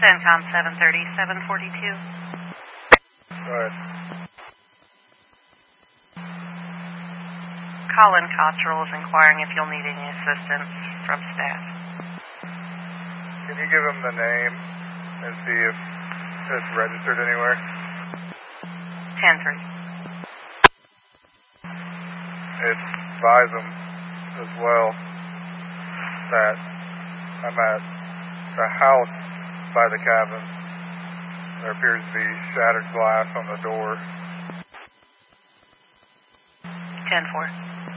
CENTCOM 730, 742. Go ahead. Colin Cottrell is inquiring if you'll need any assistance from staff. Can you give him the name and see if it's registered anywhere? 10-3. Advise him as well that I'm at the house by the cabin. There appears to be shattered glass on the door. 10-4.